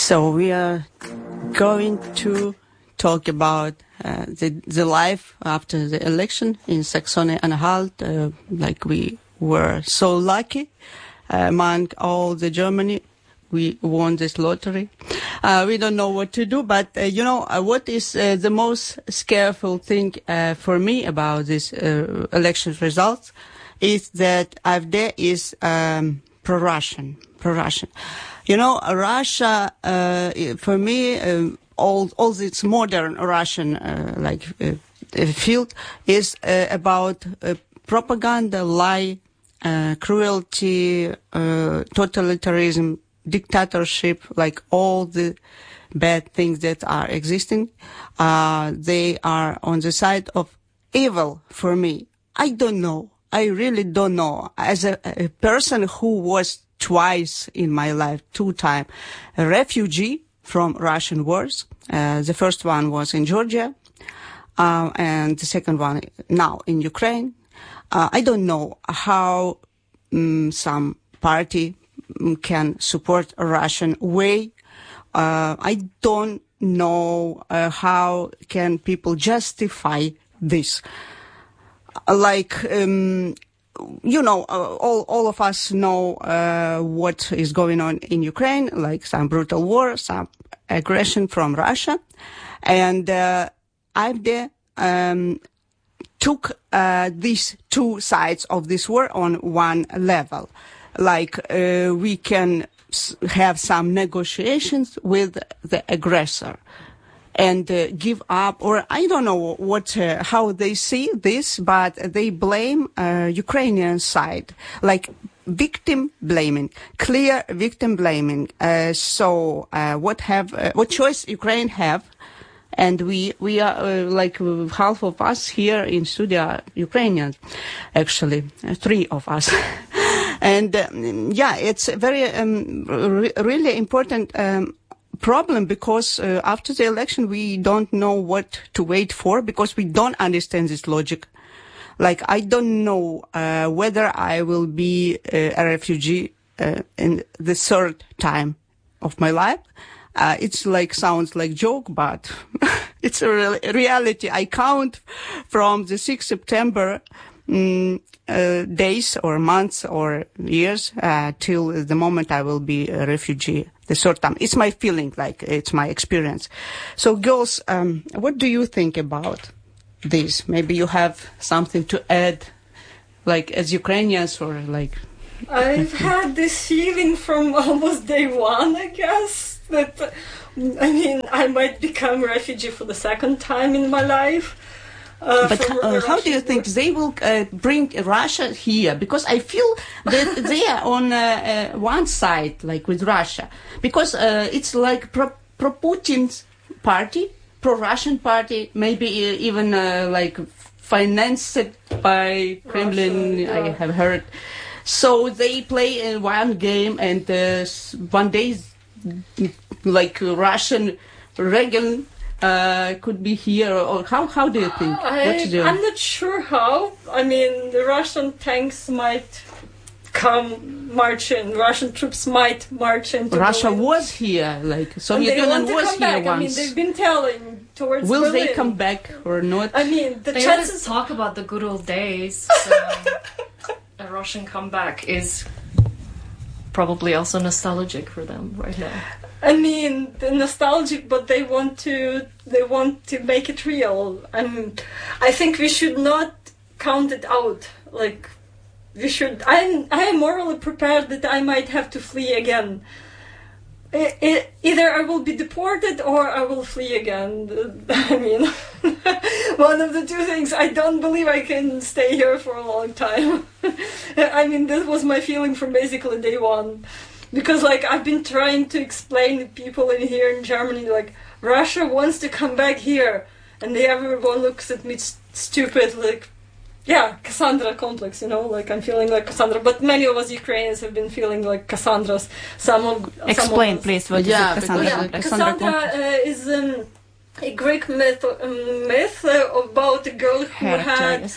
So we are going to talk about the life after the election in Saxony-Anhalt. Like we were so lucky among all the Germany. We won this lottery. We don't know what to do, but what is the most scareful thing for me about this election results is that AfD is pro-Russian. Russia, for me, all this modern Russian field is about propaganda, lie, cruelty, totalitarianism, dictatorship, like all the bad things that are existing. They are on the side of evil for me. I don't know. I really don't know. As a person who was twice in my life, 2 times, a refugee from Russian wars. The first one was in Georgia, and the second one now in Ukraine. I don't know how some party can support a Russian way. I don't know how can people justify this. All of us know what is going on in Ukraine, like some brutal war, some aggression from Russia. And AfD took these 2 sides of this war on one level. We can have some negotiations with the aggressor and give up, or I don't know how they see this, but they blame Ukrainian side, like victim blaming, clear victim blaming. What choice Ukraine have? And we are half of us here in studio Ukrainians, actually 3 of us. And it's a very really important problem, because after the election we don't know what to wait for, because we don't understand this logic. I don't know whether I will be a refugee in the 3rd time of my life. It's sounds like joke, but it's a reality. I count from the 6th September days or months or years till the moment I will be a refugee the 3rd time. It's my feeling, it's my experience. So girls, what do you think about this? Maybe you have something to add, as Ukrainians, or I've had this feeling from almost day one, I guess, that I might become a refugee for the 2nd time in my life. But how do you think they will bring Russia here? Because I feel that they are on one side, with Russia. Because it's pro-Putin's party, pro-Russian party, maybe even financed by Kremlin, Russia, yeah. I have heard. So they play one game, and one day, Russian Reagan could be here, or how do you think? I'm not sure how. The Russian tanks might come marching. Russian troops might march into Russia Berlin. was here, Soviet Union was here once. They've been telling towards Will Berlin. They come back or not? The chances talk about the good old days. So a Russian comeback is probably also nostalgic for them right now. The nostalgic, but they want to make it real. I think we should not count it out. We should. I am morally prepared that I might have to flee again. Either I will be deported or I will flee again. One of the 2 things. I don't believe I can stay here for a long time. This was my feeling from basically day one. Because, I've been trying to explain to people here in Germany, Russia wants to come back here. And everyone looks at me stupid, Cassandra complex, I'm feeling like Cassandra. But many of us Ukrainians have been feeling like Cassandras. Explain, please, what is Cassandra complex? Cassandra is a Greek myth about a girl who had...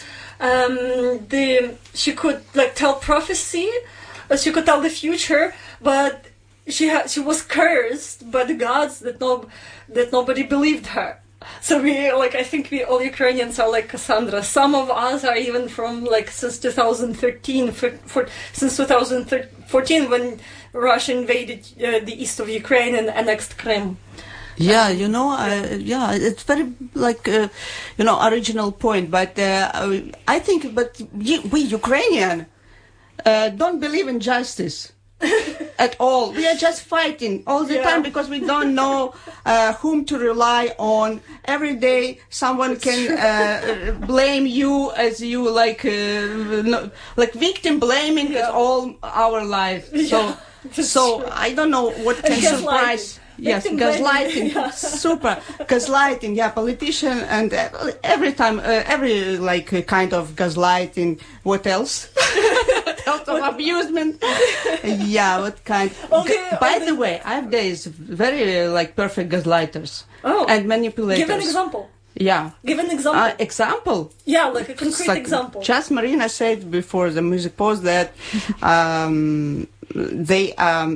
she could, tell prophecy, she could tell the future, but she was cursed by the gods that nobody believed her. So I think we all Ukrainians are like Cassandra. Some of us are even from since 2013, since 2014 when Russia invaded the east of Ukraine and annexed Crimea. Yeah, it's very original point, but I think, we Ukrainian don't believe in justice at all. We are just fighting all the time because we don't know whom to rely on. Every day, someone can blame you as you victim blaming all our life. So I don't know what can surprise. Yes, gaslighting, super gaslighting. Yeah, politician and every time, every kind of gaslighting. What else? What else of abusement? Yeah, what kind? Okay, by the way, AfD is very perfect gaslighters and manipulators. Give an example. Yeah. Give an example. Example? Yeah, like a concrete example. Just Marina said before the music pause that they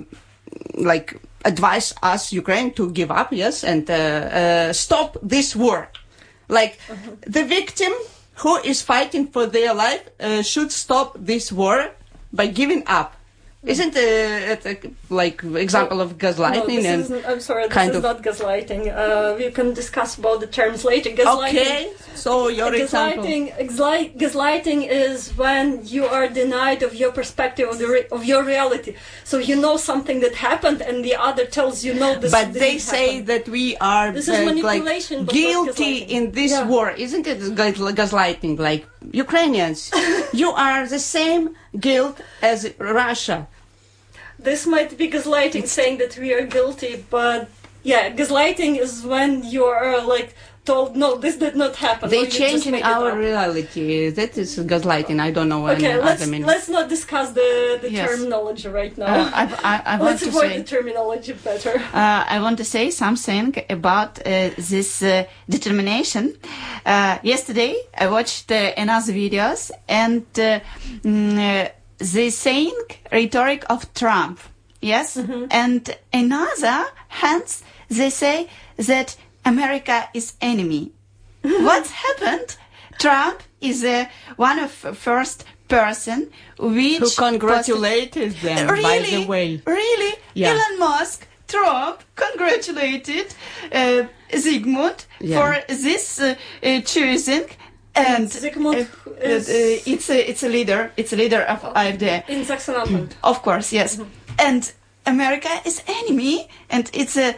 advise us, Ukraine, to give up, yes, and stop this war. The victim who is fighting for their life should stop this war by giving up. Isn't it example of gaslighting? No, I'm sorry, this is not gaslighting. We can discuss about the terms later. Gaslighting. Okay, so your example. Gaslighting is when you are denied of your perspective of your reality. So you know something that happened, and the other tells you no. But they say that we are this is manipulation, guilty in this war. Isn't it gaslighting? Like Ukrainians, you are the same guilt as Russia. This might be gaslighting, saying that we are guilty, but gaslighting is when you are told, no, this did not happen. They changing our reality. That is gaslighting. I don't know any other meaning. Let's not discuss the terminology right now. I want let's to avoid say, the terminology better. I want to say something about this determination. Yesterday, I watched another videos, and the saying rhetoric of Trump, yes, and another hands they say that America is enemy. What's happened? Trump is one of first person who congratulated them. Really, by the way, really, Elon Musk, Trump congratulated Zygmunt for this choosing. And Zygmunt it's a leader of AfD. In Saxon-Anhalt. Of course, yes. And America is enemy, and it's a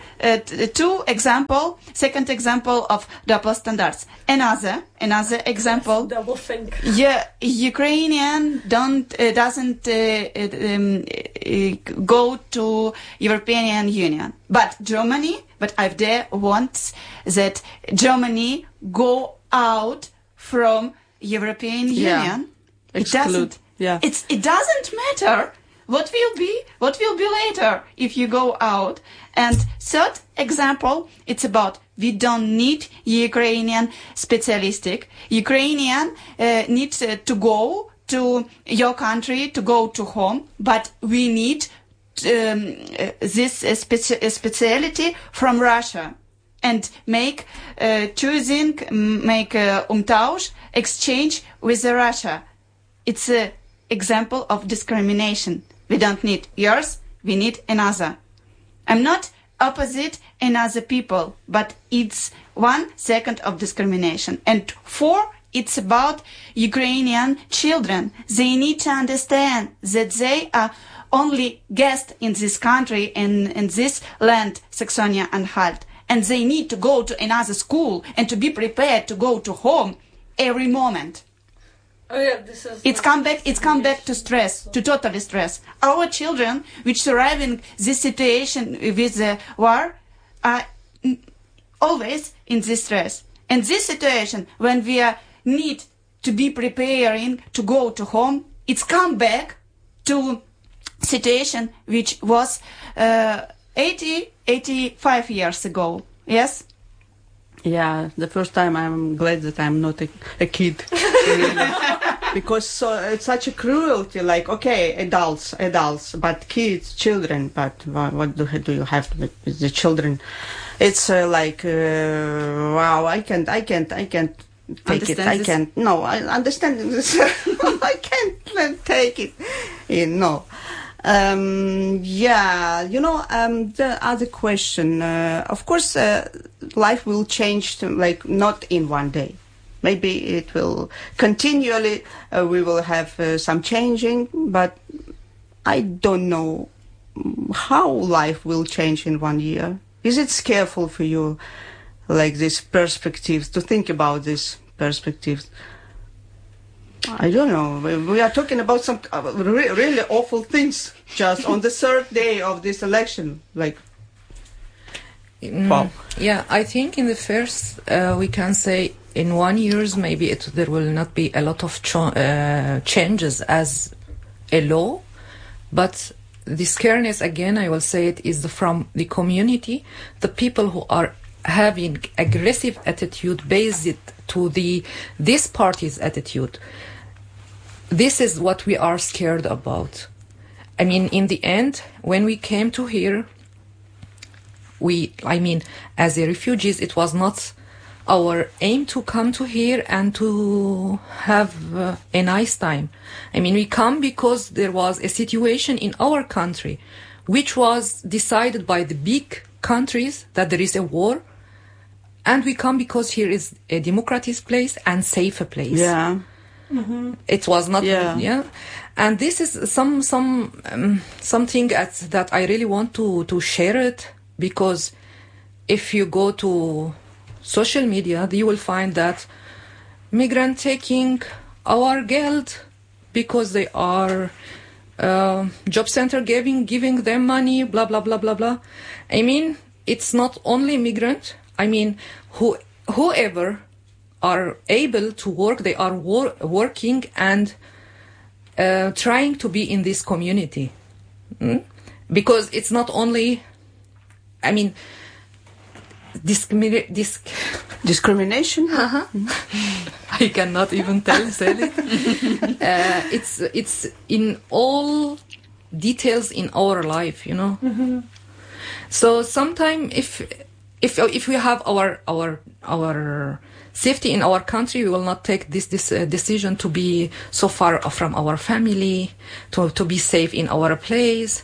second example of double standards. Another example. Double think. Yeah, Ukrainian doesn't go to European Union, but AfD wants that Germany go out from European Union. It doesn't. Yeah. It doesn't matter what will be later if you go out. And third example, it's about we don't need Ukrainian specialistic. Ukrainian needs to go to your country, to go to home, but we need this speciality from Russia. And make Umtausch exchange with Russia. It's an example of discrimination. We don't need yours, we need another. I'm not opposite another people, but it's 1 second of discrimination. And 4, it's about Ukrainian children. They need to understand that they are only guests in this country and in this land, Saxonia-Anhalt. And they need to go to another school and to be prepared to go to home every moment. Oh yeah, It's come back to stress, to total stress. Our children, which surviving this situation with the war, are always in this stress. And this situation, when we need to be preparing to go to home, it's come back to situation which was 85 years ago. Yes? Yeah, the first time I'm glad that I'm not a kid. because it's such a cruelty. Like, okay, adults, but kids, children. But what do you have with the children? It's wow. I can't take it. I can't. No, I understand this. I can't take it. No. The other question. Of course, life will change not in one day. Maybe it will continually. We will have some changing, but I don't know how life will change in 1 year. Is it scareful for you, this perspectives, to think about these perspectives? I don't know. We are talking about some really awful things just on the third day of this election. Wow. Yeah, I think in the first, we can say in 1 year, maybe there will not be a lot of changes as a law, but the scariness, again, I will say it, is from the community, the people who are having aggressive attitude based to this party's attitude. This is what we are scared about. I mean, in the end, when we came to here, as a refugees, it was not our aim to come to here and to have a nice time. I mean, we come because there was a situation in our country which was decided by the big countries that there is a war, and we come because here is a democratic place and safer place. Yeah. Mm-hmm. It was not, and this is something that I really want to share it, because if you go to social media, you will find that migrants taking our geld because they are job center giving them money, blah blah blah blah blah. I mean, it's not only migrant. I mean, whoever are able to work, they are working and trying to be in this community. Because it's not only, I mean, discrimination. I cannot even say it. It's in all details in our life, Mm-hmm. So sometimes if we have our safety in our country, we will not take this decision to be so far from our family, to be safe in our place,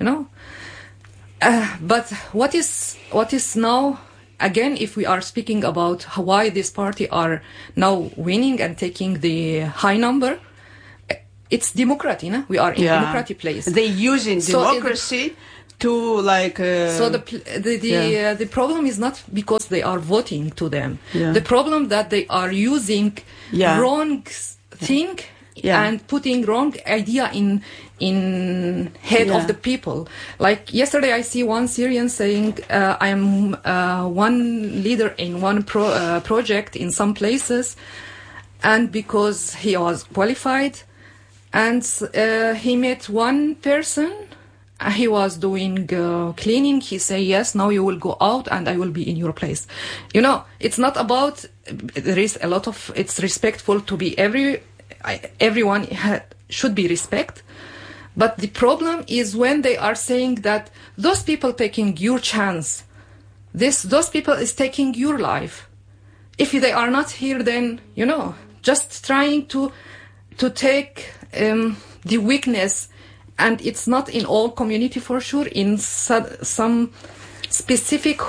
But what is now? Again, if we are speaking about why this party are now winning and taking the high number, it's democracy, We are in democratic place. They using democracy to So the problem is not because they are voting to them. Yeah. The problem that they are using wrong thing and putting wrong idea in head of the people. Like yesterday, I see one Syrian saying, "I am one leader in one project in some places," and because he was qualified, and he met one person. He was doing cleaning. He say, "Yes, now you will go out, and I will be in your place." It's not about. There is a lot of. It's respectful to be everyone should be respect. But the problem is when they are saying that those people taking your chance, those people is taking your life. If they are not here, then just trying to take the weakness, and it's not in all community for sure. In some specific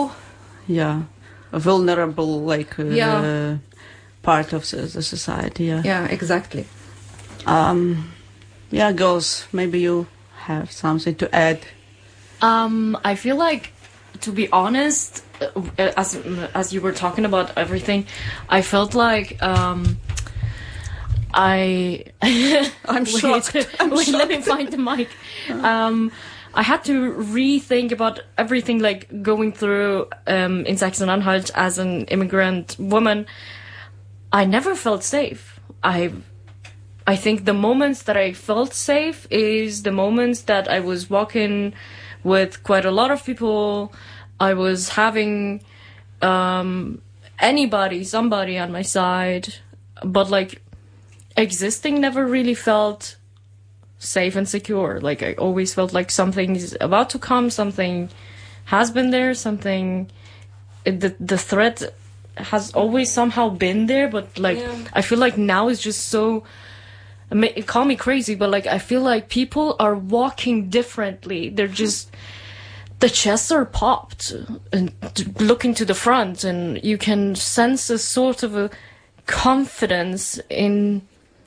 vulnerable part of the society. Yeah, exactly. Girls, maybe you have something to add. I feel like, to be honest, as you were talking about everything, I felt like I'm shocked. Wait, let me find the mic. I had to rethink about everything, going through in Saxony-Anhalt as an immigrant woman. I never felt safe. I think the moments that I felt safe is the moments that I was walking with quite a lot of people. I was having somebody on my side. But existing never really felt safe and secure. Like, I always felt like something is about to come, something has been there, something... The threat has always somehow been there, but, like, I feel like now it's just so... Call me crazy, but, like, I feel like people are walking differently. They're just... The chests are popped and looking to the front, and you can sense a sort of a confidence in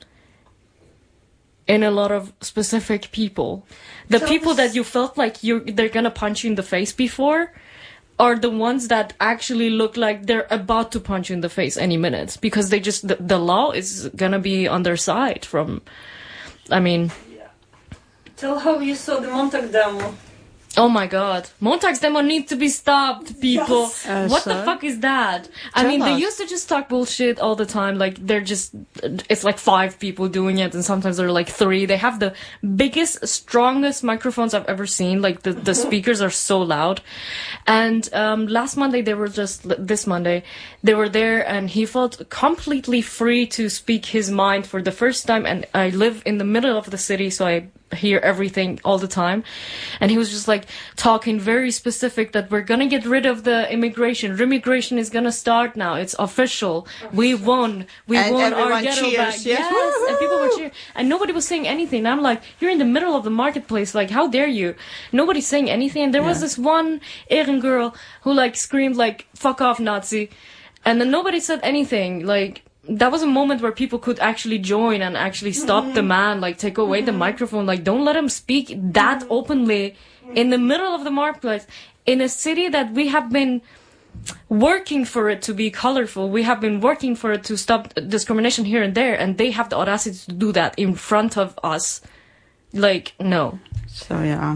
a lot of specific people. The people that you felt like they're gonna punch you in the face before are the ones that actually look like they're about to punch you in the face any minute, because they just the law is gonna be on their side from... I mean... Tell how you saw the Montag demo. Oh my god. Montag's demo needs to be stopped, people. Yes. What the fuck is that? I mean, they used to just talk bullshit all the time. Like, it's like 5 people doing it, and sometimes there are like 3. They have the biggest, strongest microphones I've ever seen. Like, the speakers are so loud. And this Monday, they were there, and he felt completely free to speak his mind for the first time. And I live in the middle of the city, so I hear everything all the time, and he was just like talking very specific that we're gonna get rid of the immigration is gonna start now, it's official, we won our ghetto cheers, back. Yes, and people were cheering, and nobody was saying anything. And I'm like, you're in the middle of the marketplace, like, how dare you? Nobody's saying anything. And there was this one Asian girl who like screamed like, fuck off, Nazi, and then nobody said anything. Like, that was a moment where people could actually join and actually stop the man, like, take away the microphone. Like, don't let him speak that openly in the middle of the marketplace, in a city that we have been working for it to be colorful. We have been working for it to stop discrimination here and there, and they have the audacity to do that in front of us. Like, no. So, yeah.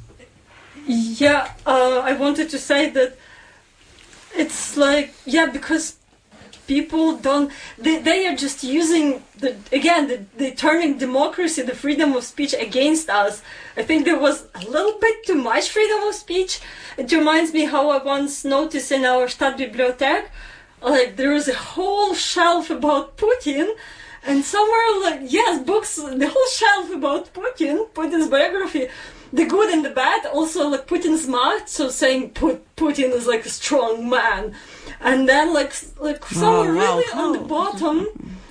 Yeah, I wanted to say that it's like, because people don't... They are just using they're turning democracy, the freedom of speech, against us. I think there was a little bit too much freedom of speech. It reminds me how I once noticed in our Stadtbibliothek, like, there was a whole shelf about Putin, and somewhere, like, books, the whole shelf about Putin's biography, the good and the bad, also like Putin's macht, so saying Putin is like a strong man. And then like somewhere really on the bottom,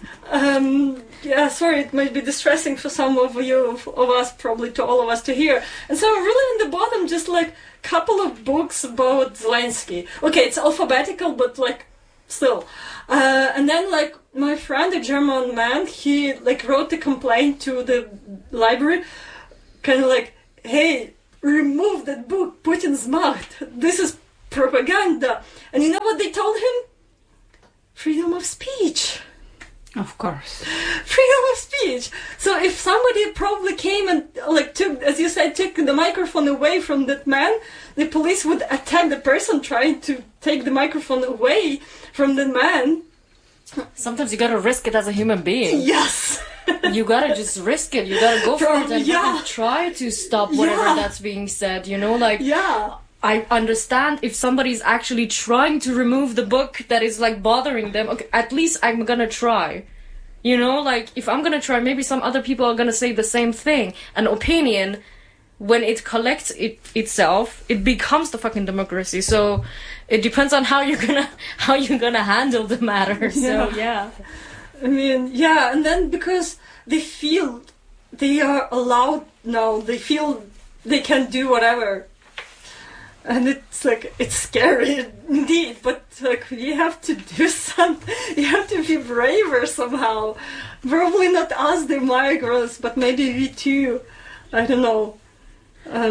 sorry, it might be distressing for some of us, probably to all of us to hear. And so really on the bottom, just like couple of books about Zelensky. Okay, it's alphabetical, but like still. And then like my friend, a German man, he like wrote a complaint to the library, kind of like, hey, remove that book, Putin's Macht. This is propaganda. And you know what they told him? Freedom of speech. Of course. Freedom of speech. So if somebody probably came and like took, as you said, took the microphone away from that man, the police would attack the person trying to take the microphone away from the man. Sometimes you gotta risk it as a human being. Yes. You gotta just risk it. You gotta go for it and try to stop whatever that's being said. You know, like, I understand if somebody's actually trying to remove the book that is like bothering them. Okay, at least I'm gonna try. You know, like, if I'm gonna try, maybe some other people are gonna say the same thing. An opinion, when it collects itself, it becomes the fucking democracy. So it depends on how you're gonna handle the matter. So I mean, and then because they feel they are allowed now, they feel they can do whatever. And it's like, it's scary indeed, but like, you have to do something, you have to be braver somehow. Probably not us, the migrants, but maybe we too. I don't know. I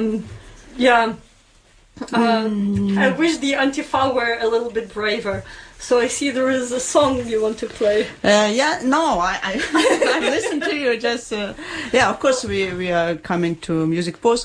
wish the Antifa were a little bit braver. So I see there is a song you want to play. I listened to you. Just of course we are coming to Music Post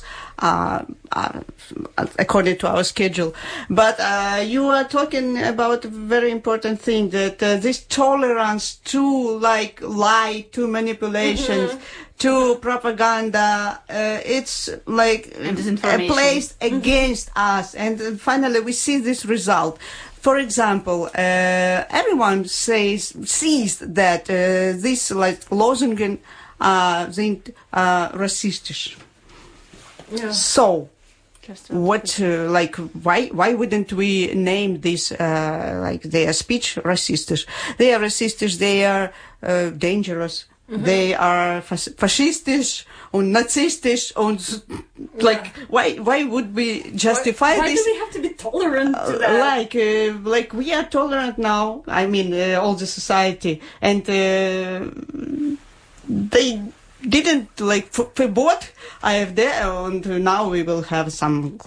according to our schedule. But you are talking about a very important thing, that this tolerance to like lie, to manipulations, to propaganda, it's like placed against us, and finally we see this result. for example, everyone sees that this like Losungen sind rassistisch. Yeah. So, what why wouldn't we name this like their speech rassistisch? They are rassistisch. They are dangerous. Mm-hmm. They are fascistisch and nazistisch and like why would we justify this? Why do we have to be tolerant to that? Like we are tolerant now. I mean, all the society, and they didn't like forbid AfD, and now we will have some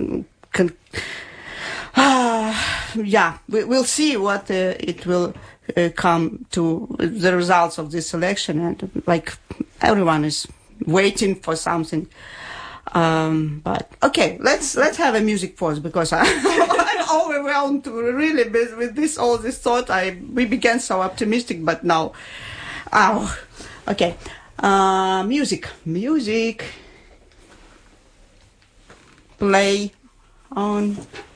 we'll see what it will come to the results of this election, and like everyone is waiting for something. But okay, let's have a music pause because I'm overwhelmed really with this all this thought. We began so optimistic, but now, okay. Music. Play on.